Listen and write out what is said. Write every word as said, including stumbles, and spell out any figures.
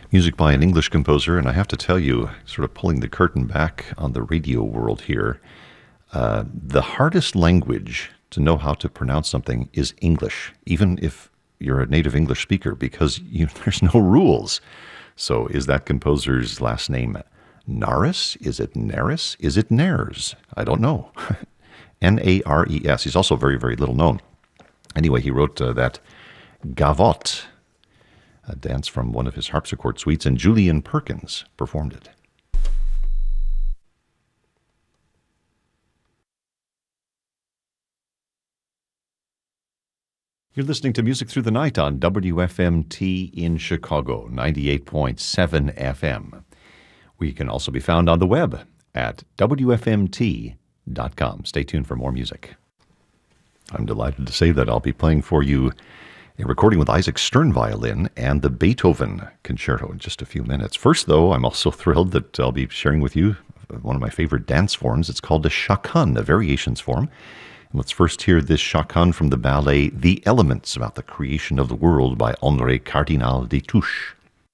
Music by an English composer, and I have to tell you, sort of pulling the curtain back on the radio world here, uh, the hardest language to know how to pronounce something is English, even if you're a native English speaker, because you, there's no rules. So is that composer's last name Nares? Is it Nares? Is it Nares? I don't know. N A R E S. He's also very, very little known. Anyway, he wrote uh, that Gavotte, a dance from one of his harpsichord suites, and Julian Perkins performed it. You're listening to Music Through the Night on W F M T in Chicago, ninety-eight point seven F M. We can also be found on the web at W F M T dot com. Stay tuned for more music. I'm delighted to say that I'll be playing for you a recording with Isaac Stern violin and the Beethoven Concerto in just a few minutes. First, though, I'm also thrilled that I'll be sharing with you one of my favorite dance forms. It's called a chaconne, a variations form. And let's first hear this chaconne from the ballet The Elements, about the creation of the world by André Cardinal Destouches.